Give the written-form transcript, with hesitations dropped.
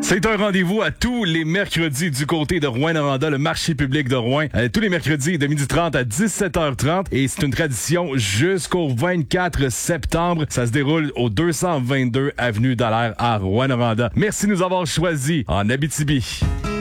C'est un rendez-vous à tous les mercredis du côté de Rouyn-Noranda, le marché public de Rouen. Tous les mercredis de 12h30 à 17h30. Et c'est une tradition jusqu'au 24 septembre. Ça se déroule au 222 avenue Dallaire à Rouyn-Noranda. Merci de nous avoir choisis en Abitibi.